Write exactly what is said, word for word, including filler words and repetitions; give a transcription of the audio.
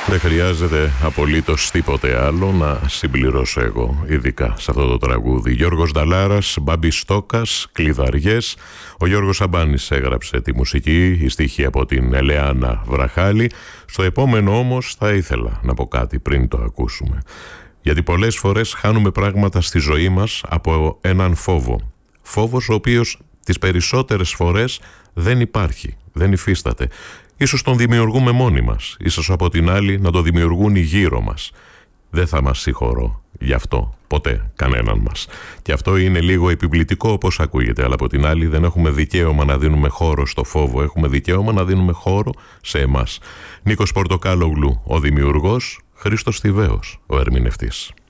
Δεν χρειάζεται απολύτως τίποτε άλλο να συμπληρώσω εγώ, ειδικά σε αυτό το τραγούδι. Γιώργος Νταλάρας, Μπάμπης Στόκας, Κλειδαριές. Ο Γιώργος Αμπάνης έγραψε τη μουσική, η στίχη από την Ελεάνα Βραχάλη. Στο επόμενο όμως θα ήθελα να πω κάτι πριν το ακούσουμε. Γιατί πολλές φορές χάνουμε πράγματα στη ζωή μας από έναν φόβο. Φόβος ο οποίος τις περισσότερες φορές δεν υπάρχει, δεν υφίσταται. Ίσως τον δημιουργούμε μόνοι μας, ίσως από την άλλη να το δημιουργούν οι γύρω μας. Δεν θα μας συγχωρώ γι' αυτό ποτέ κανέναν μας. Και αυτό είναι λίγο επιβλητικό όπως ακούγεται, αλλά από την άλλη δεν έχουμε δικαίωμα να δίνουμε χώρο στο φόβο, έχουμε δικαίωμα να δίνουμε χώρο σε εμάς. Νίκος Πορτοκάλογλου, ο δημιουργός, Χρήστος Θηβαίος, ο ερμηνευτής.